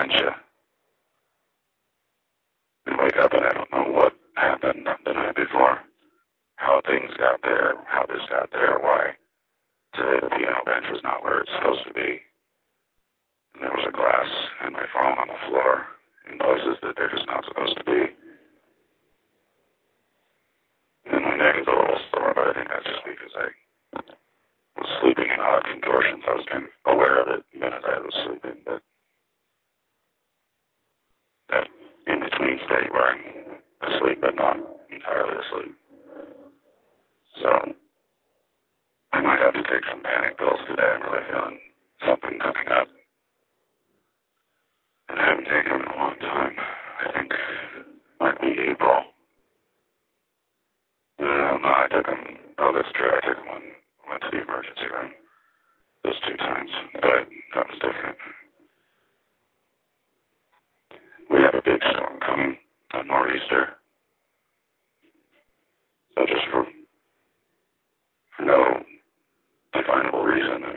dementia. I wake up and I don't know what happened the night before, how things got there, how this got there, why today the piano bench was not where it's supposed to be. And there was a glass and my phone on the floor in places that they're just not supposed to be. And my neck is a little sore, but I think that's just because I was sleeping in odd contortions. I was kind of aware of it even as I was sleeping, but that in-between state where I'm asleep but not entirely asleep. So I might have to take some panic pills today. I'm really feeling something coming up. And I haven't taken them in a long time. I think it might be April. No, I took them. Oh, that's true. I took them when I went to the emergency room. Those 2 times. But that was different. We have a big storm coming, a nor'easter. So just for no